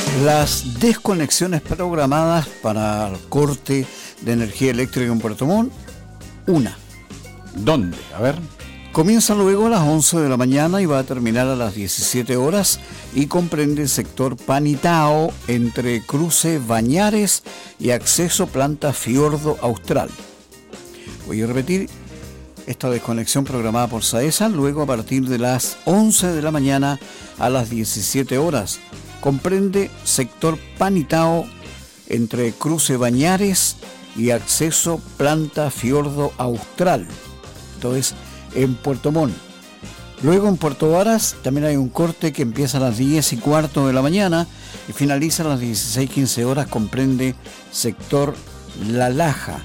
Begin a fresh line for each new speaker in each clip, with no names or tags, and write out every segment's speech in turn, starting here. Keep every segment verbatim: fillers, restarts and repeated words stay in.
Las desconexiones programadas para el corte de energía eléctrica en Puerto Montt, una.
¿Dónde? A ver.
Comienza luego a las once de la mañana y va a terminar a las diecisiete horas y comprende el sector Panitao entre cruce Bañares y acceso planta Fiordo Austral. Voy a repetir esta desconexión programada por SAESA, luego a partir de las once de la mañana a las diecisiete horas. Comprende sector Panitao entre cruce Bañares y acceso planta Fiordo Austral. Entonces, en Puerto Montt. Luego en Puerto Varas también hay un corte que empieza a las diez y cuarto de la mañana y finaliza a las dieciséis quince horas, comprende sector La Laja.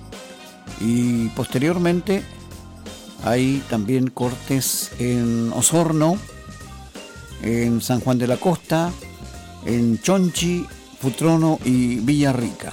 Y posteriormente hay también cortes en Osorno, en San Juan de la Costa, en Chonchi, Futrono y Villarrica.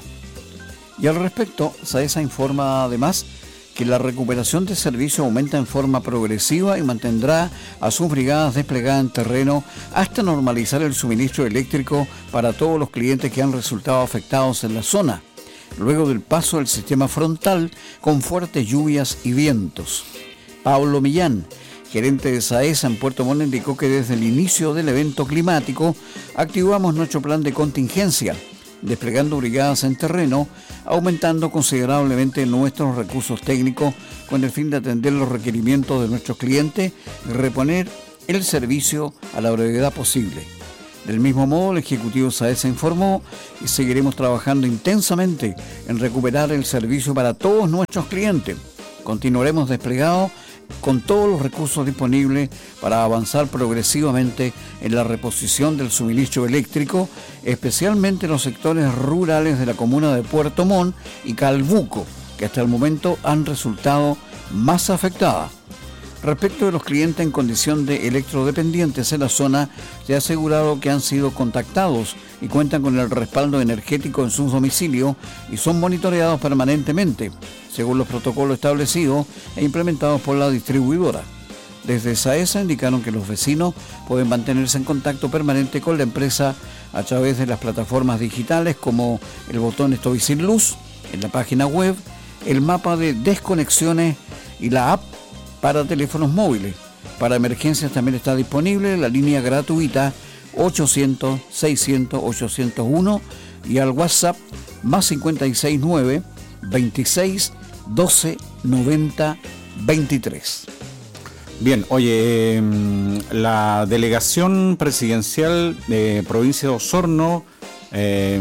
Y al respecto, SAESA informa además que la recuperación de servicio aumenta en forma progresiva y mantendrá a sus brigadas desplegadas en terreno hasta normalizar el suministro eléctrico para todos los clientes que han resultado afectados en la zona, luego del paso del sistema frontal con fuertes lluvias y vientos. Pablo Millán, gerente de SAESA en Puerto Montt, indicó que desde el inicio del evento climático activamos nuestro plan de contingencia, desplegando brigadas en terreno, aumentando considerablemente nuestros recursos técnicos con el fin de atender los requerimientos de nuestros clientes y reponer el servicio a la brevedad posible. Del mismo modo, el ejecutivo SAESA informó y seguiremos trabajando intensamente en recuperar el servicio para todos nuestros clientes. Continuaremos desplegados con todos los recursos disponibles para avanzar progresivamente en la reposición del suministro eléctrico, especialmente en los sectores rurales de la comuna de Puerto Montt y Calbuco, que hasta el momento han resultado más afectadas. Respecto de los clientes en condición de electrodependientes en la zona, se ha asegurado que han sido contactados y cuentan con el respaldo energético en sus domicilios y son monitoreados permanentemente, según los protocolos establecidos e implementados por la distribuidora. Desde SAESA indicaron que los vecinos pueden mantenerse en contacto permanente con la empresa a través de las plataformas digitales como el botón Estoy sin luz, en la página web, el mapa de desconexiones y la app para teléfonos móviles. Para emergencias también está disponible la línea gratuita ochocientos, seiscientos, ochocientos uno y al WhatsApp más cincuenta y seis nueve, veintiséis, doce, noventa, veintitrés.
Bien, oye, eh, la delegación presidencial de provincia de Osorno eh,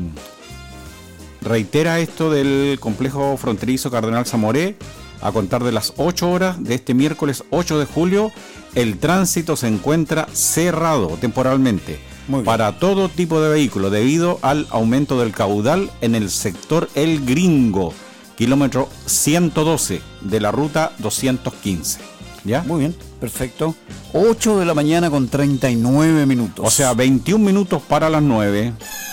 reitera esto del complejo fronterizo Cardenal Zamoré. A contar de las ocho horas de este miércoles ocho de julio, el tránsito se encuentra cerrado temporalmente para todo tipo de vehículos debido al aumento del caudal en el sector El Gringo, kilómetro ciento doce de la ruta doscientos quince. ¿Ya?
Muy bien, perfecto. ocho de la mañana con treinta y nueve minutos.
O sea, veintiún minutos para las nueve.